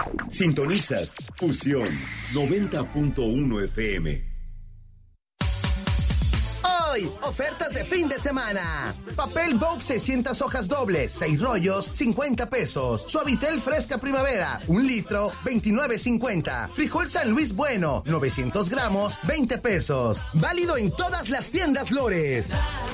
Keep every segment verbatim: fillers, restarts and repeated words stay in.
Sintonizas Fusión noventa punto uno F M. Hoy, ofertas de fin de semana. Papel Vogue seiscientas hojas dobles, seis rollos, cincuenta pesos. Suavitel Fresca Primavera, un litro, veintinueve cincuenta. Frijol San Luis Bueno, novecientos gramos, veinte pesos. Válido en todas las tiendas Lores.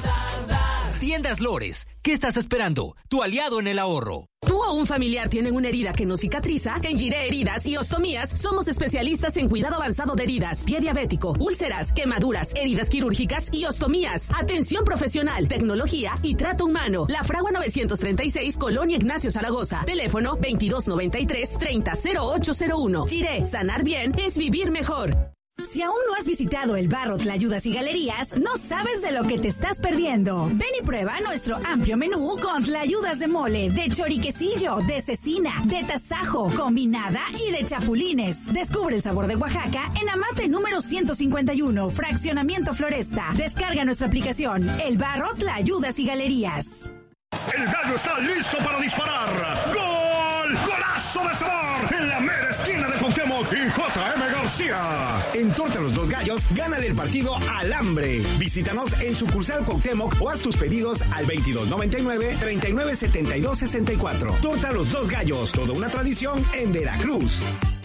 Tiendas Lores, ¿qué estás esperando? Tu aliado en el ahorro. ¿Tú o un familiar tienen una herida que no cicatriza? En Giré Heridas y Ostomías somos especialistas en cuidado avanzado de heridas, pie diabético, úlceras, quemaduras, heridas quirúrgicas y ostomías. Atención profesional, tecnología y trato humano. La Fragua novecientos treinta y seis, Colonia Ignacio Zaragoza. Teléfono veintidós noventa y tres, treinta, cero ocho cero uno. Giré, sanar bien es vivir mejor. Si aún no has visitado el Barro Tlayudas y Galerías, no sabes de lo que te estás perdiendo. Ven y prueba nuestro amplio menú con tlayudas de mole, de choriquecillo, de cecina, de tasajo, combinada y de chapulines. Descubre el sabor de Oaxaca en Amate número ciento cincuenta y uno, Fraccionamiento Floresta. Descarga nuestra aplicación, El Barro Tlayudas y Galerías. El gallo está listo para disparar. ¡Gol! ¡Golazo de sabor! En la mera esquina de Cuauhtémoc y J M García. En Torta Los Dos Gallos, gánale el partido al hambre. Visítanos en sucursal Cuauhtémoc o haz tus pedidos al veintidós noventa y nueve, treinta y nueve setenta y dos sesenta y cuatro. Torta Los Dos Gallos, toda una tradición en Veracruz.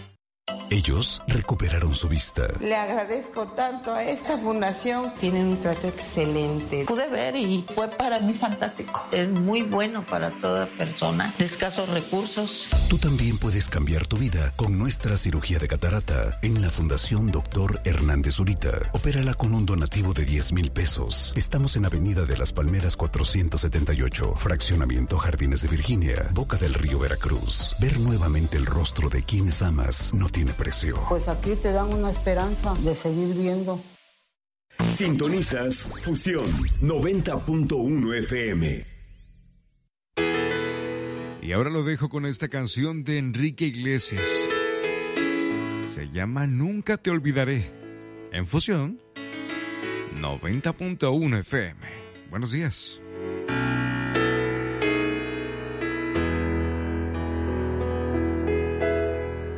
Ellos recuperaron su vista. Le agradezco tanto a esta fundación. Tienen un trato excelente. Pude ver y fue para mí fantástico. Es muy bueno para toda persona de escasos recursos. Tú también puedes cambiar tu vida con nuestra cirugía de catarata en la Fundación Doctor Hernández Zurita. Opérala con un donativo de diez mil pesos. Estamos en Avenida de las Palmeras cuatrocientos setenta y ocho, Fraccionamiento Jardines de Virginia, Boca del Río, Veracruz. Ver nuevamente el rostro de quienes amas no tiene precio. Pues aquí te dan una esperanza de seguir viendo. Sintonizas Fusión noventa punto uno F M. Y ahora lo dejo con esta canción de Enrique Iglesias. Se llama Nunca te olvidaré. En Fusión noventa punto uno F M. Buenos días.